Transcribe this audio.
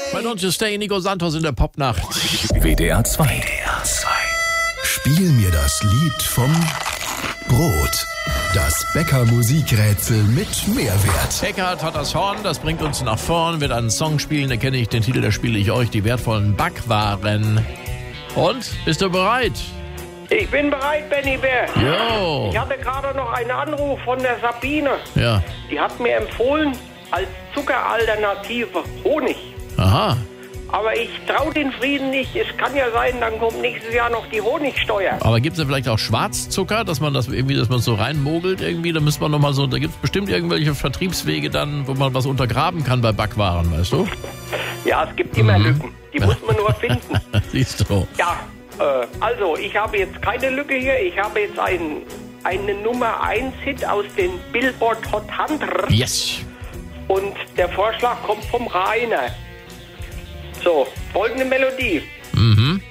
Bei Don't You Stay, Nico Santos in der Popnacht. WDR 2. Spiel mir das Lied vom Brot. Das Bäcker-Musikrätsel mit Mehrwert. Eckart hat das Horn, das bringt uns nach vorn, wird einen Song spielen, da kenne ich den Titel, da spiele ich euch, die wertvollen Backwaren. Und, bist du bereit? Ich bin bereit, Benny Bär. Jo. Ich hatte gerade noch einen Anruf von der Sabine. Ja. Die hat mir empfohlen, als Zuckeralternative Honig. Aha. Aber ich traue den Frieden nicht. Es kann ja sein, dann kommt nächstes Jahr noch die Honigsteuer. Aber gibt es da vielleicht auch Schwarzzucker, dass man das irgendwie, dass man so reinmogelt irgendwie? Da müsste man nochmal so, da gibt es bestimmt irgendwelche Vertriebswege dann, wo man was untergraben kann bei Backwaren, weißt du? Ja, es gibt immer Lücken. Die muss man nur finden. Siehst du. Ja, also ich habe jetzt keine Lücke hier. Ich habe jetzt eine Nummer 1 Hit aus den Billboard Hot 100. Yes. Und der Vorschlag kommt vom Rainer. So, folgende Melodie. Mhm.